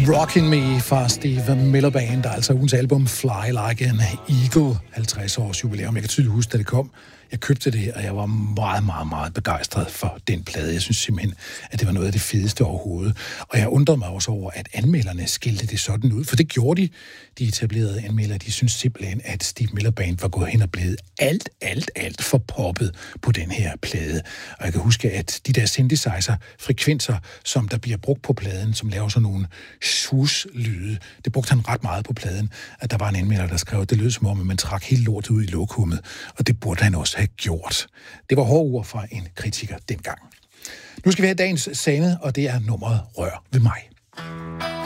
Rockin' Me fra Steve Miller Band, der er altså ugens album Fly Like an Eagle, 50 års jubilæum. Jeg kan tydeligt huske, da det kom. Jeg købte det, og jeg var meget, meget, meget begejstret for den plade. Jeg synes simpelthen, at det var noget af det fedeste overhovedet. Og jeg undrede mig også over, at anmelderne skilte det sådan ud. For det gjorde de etablerede anmeldere. De synes simpelthen, at Steve Miller Band var gået hen og blevet alt for poppet på den her plade. Og jeg kan huske, at de der synthesizer-frekvenser, som der bliver brugt på pladen, som laver sådan nogle sus-lyde, det brugte han ret meget på pladen. At der var en anmelder, der skrev, at det lød som om, at man trak helt lortet ud i lokummet. Og det burde han også have gjort. Det var hårde ord fra en kritiker dengang. Nu skal vi have dagens sande, og det er nummeret Rør ved mig.